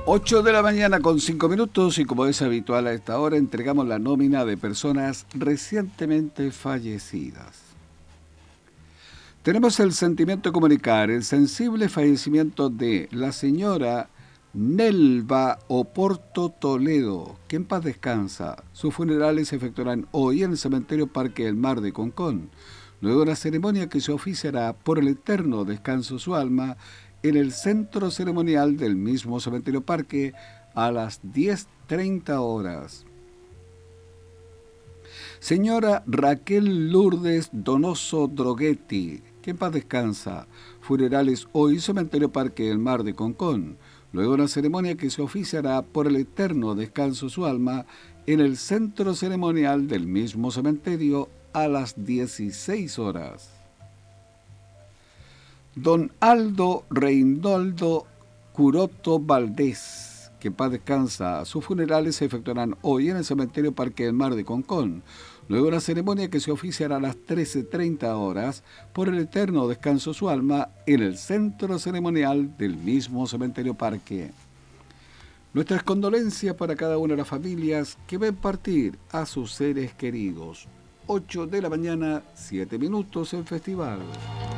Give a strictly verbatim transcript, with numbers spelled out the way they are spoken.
ocho de la mañana con cinco minutos y como es habitual a esta hora entregamos la nómina de personas recientemente fallecidas. Tenemos el sentimiento de comunicar el sensible fallecimiento de la señora Nelva Oporto Toledo, que en paz descansa. Sus funerales se efectuarán hoy en el cementerio Parque del Mar de Concón. Luego la ceremonia que se oficiará por el eterno descanso de su alma en el centro ceremonial del mismo cementerio Parque a las diez treinta horas. Señora Raquel Lourdes Donoso Droguetti, que en paz descansa. Funerales hoy, cementerio Parque del Mar de Concón. Luego la ceremonia que se oficiará por el eterno descanso de su alma en el centro ceremonial del mismo cementerio a las dieciséis horas. Don Aldo Reinaldo Curoto Valdés, que en paz descansa. Sus funerales se efectuarán hoy en el cementerio Parque del Mar de Concón. Luego la ceremonia que se oficiará a las trece treinta horas por el eterno descanso de su alma en el centro ceremonial del mismo cementerio Parque. Nuestras condolencias para cada una de las familias que ven partir a sus seres queridos. ocho de la mañana, siete minutos en Festival.